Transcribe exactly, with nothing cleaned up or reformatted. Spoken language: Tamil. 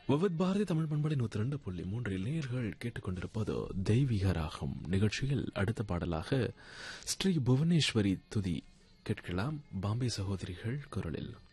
விவித் பாரதி தமிழ் பண்பலை நூத்தி ரெண்டு புள்ளி மூன்றில் நேயர்கள் கேட்டுக்கொண்டிருப்பது தெய்வீக ராகம் நிகழ்ச்சியில் அடுத்த பாடலாக ஸ்ரீ புவனேஸ்வரி துதி கேட்கலாம். பாம்பே சகோதரிகள் குரலில்.